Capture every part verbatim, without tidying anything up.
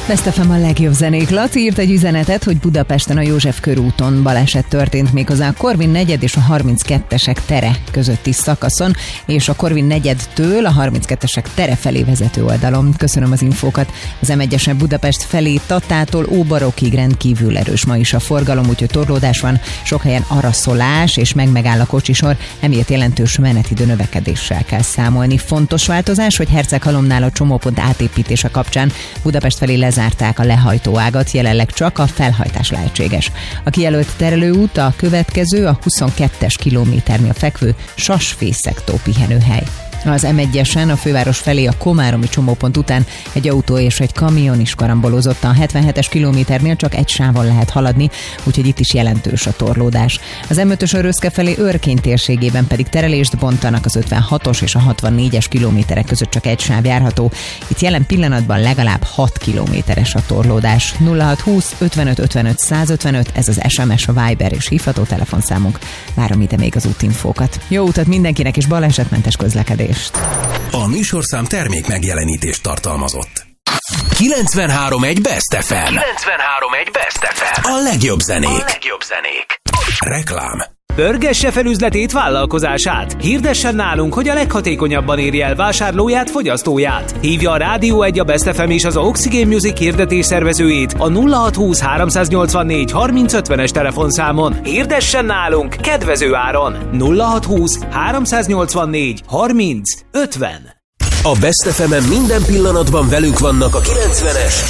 Best ef em a legjobb zenék. Laci írt egy üzenetet, hogy Budapesten a József körúton baleset történt, méghozzá a Korvin negyed és a harminckettesek tere közötti szakaszon, és a Korvin negyedtől a harminckettesek tere felé vezető oldalon. Köszönöm az infókat. Az em egyesen Budapest felé Tatától Óbarokig rendkívül erős ma is a forgalom, úgyhogy torlódás van, sok helyen araszolás, és meg megáll a kocsisor, emiatt jelentős menetidő növekedéssel kell számolni. Fontos változás, hogy Herceghalomnál a csomópont átépítése kapcsán Budapest felé lezárták a lehajtóágat, jelenleg csak a felhajtás lehetséges. A kijelölt terelőút a következő, a huszonkettes kilométernél fekvő Sasfészektó pihenőhely. Az em egyesen a főváros felé a komáromi csomópont után egy autó és egy kamion is karambolozott. A hetvenhetes kilométernél csak egy sávon lehet haladni, úgyhogy itt is jelentős a torlódás. Az em ötös Röszke felé Örkény térségében pedig terelést bontanak, az ötvenhatos és a hatvannégyes kilométerek között csak egy sáv járható. Itt jelen pillanatban legalább hat kilométeres a torlódás. nulla hat húsz ötvenöt ötvenöt százötvenöt, ez az es em es, a Viber és hívható telefonszámunk. Várom ide még az útinfókat. Jó utat mindenkinek és balesetmentes közlekedés. A műsorszám termék megjelenítést tartalmazott. kilencvenhárom egy Best ef em. kilencvenhárom egy Best ef em. A legjobb zenék. A legjobb zenék. Reklám. Pörgesse fel üzletét, vállalkozását. Hirdessen nálunk, hogy a leghatékonyabban érje el vásárlóját, fogyasztóját. Hívja a Rádió egy, a Best ef em és az Oxygen Music hirdetés szervezőjét a nulla hat húsz háromszáznyolcvannégy harminc ötvenes telefonszámon. Hirdessen nálunk kedvező áron. nulla hat húsz háromszáznyolcvannégy harminc ötven. A Best ef em-en minden pillanatban velünk vannak a kilencvenes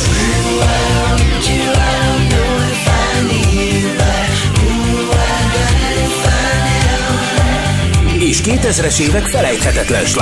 és kétezres évek felejthetetlen